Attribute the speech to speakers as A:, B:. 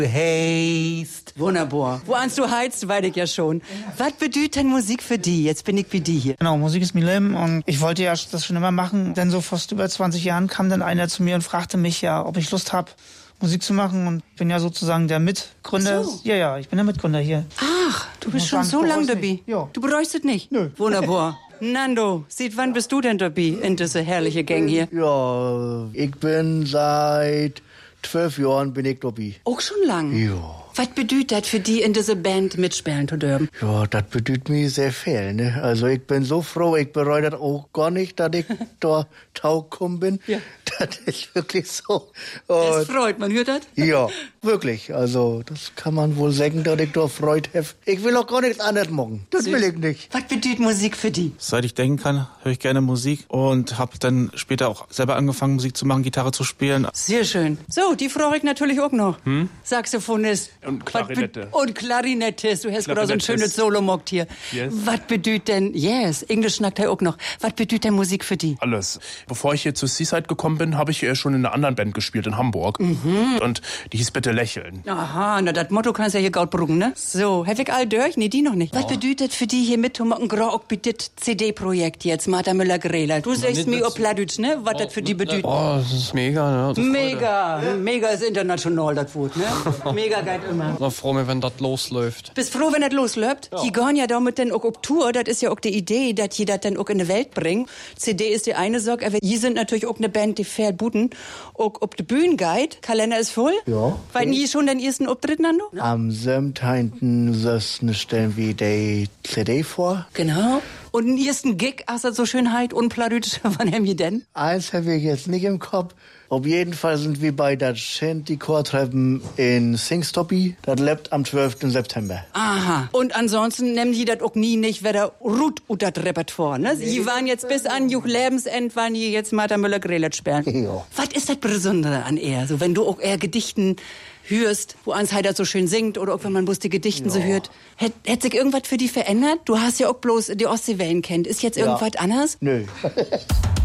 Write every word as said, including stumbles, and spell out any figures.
A: Heißt.
B: Wunderbar. Wo ans du heizt, weiß ich ja schon. Was bedeutet denn Musik für die? Jetzt bin ich wie die hier.
C: Genau, Musik ist mein Leben und ich wollte ja das schon immer machen. Denn so fast über zwanzig Jahren kam dann einer zu mir und fragte mich ja, ob ich Lust habe, Musik zu machen, und bin ja sozusagen der Mitgründer.
B: So.
C: Ja, ja, ich bin der Mitgründer hier.
B: Ach, du bist
C: Ich
B: schon
C: muss
B: so
C: sagen,
B: lange
C: bereust
B: dabei.
C: nicht. Ja.
B: Du bereust es nicht?
C: Nö.
B: Wunderbar. Nando, seit wann bist du denn dabei in diese herrliche Gang hier?
D: Ja, ich bin seit zwölf Jahren bin ich dabei.
B: Auch schon lang?
D: Ja.
B: Was bedeutet das für die, in diese Band mitspielen zu dürfen?
D: Ja, das bedeutet mir sehr viel, ne? Also ich bin so froh, ich bereue das auch gar nicht, dass ich da taugekommen bin.
B: Ja.
D: Das ist wirklich so.
B: Das
D: Und
B: freut, man hört das?
D: ja, wirklich. Also das kann man wohl sagen, dass ich da Freude habe. Ich will auch gar nichts anderes machen. Das will ich nicht.
B: Was bedeutet Musik für die?
E: Seit ich denken kann, höre ich gerne Musik und habe dann später auch selber angefangen, Musik zu machen, Gitarre zu spielen.
B: Sehr schön. So, die frage ich natürlich auch noch. Hm? Saxophonist.
F: Und Klarinette.
B: Was be- Und Klarinettist. Du hast gerade so ein schönes Solo mockt hier.
F: Yes.
B: Was bedeutet denn, yes, Englisch schnackt er auch noch. Was bedeutet denn Musik für die?
F: Alles. Bevor ich hier zu Seaside gekommen bin, habe ich äh, schon in einer anderen Band gespielt in Hamburg. Mhm. Und die hieß Bitte lächeln.
B: Aha, na, das Motto kannst ja hier gaut bruggen, ne? So, hab ich all durch? Nee, die noch nicht. Was bedeutet für die hier mit Tomaten grau auch bitte C D-Projekt jetzt, Martha Müller-Grela? Du sagst mir auf Pladütsch, ne? Was das für die bedeutet?
G: Oh, das ist mega, ne?
B: Mega, mega ist international, das Wort, ne? Mega geil immer.
G: Ich freue mich, wenn das losläuft.
B: Bist froh, wenn das losläuft? Ja. Die gehen ja damit dann auch auf Tour, das ist ja auch die Idee, dass die das dann auch in die Welt bringen. C D ist die eine Sache, aber die sind natürlich auch eine Band, die fair buten. Auch auf die Bühne geht. Kalender ist voll.
D: Ja.
B: Weil die schon den ersten Auftritt, Nando?
D: Am siebzehnten stellen wir die C D vor.
B: Genau. Und den ersten Gig, hast du so Schönheit und Pladütsch, wann haben wir denn?
D: Eins habe ich jetzt nicht im Kopf. Auf jeden Fall sind wir bei der Shanty-Chortreppen in Singstoppi. Das lebt am zwölften September.
B: Aha. Und ansonsten nehmen die das auch nie nicht wieder Rut und das Repertoire, ne? Sie waren jetzt bis an Juch Lebensend, waren die jetzt Martha Müller-Grelet sperren.
D: Ja.
B: Was ist das Besondere an er? So, wenn du auch eher Gedichten hörst, wo ans Heider so schön singt, oder auch wenn man bloß die Gedichten ja. so hört. Hätt, hätt sich irgendwas für die verändert? Du hast ja auch bloß die Ostseewellen kennt. Ist jetzt irgendwas
D: ja.
B: anders?
D: Nö.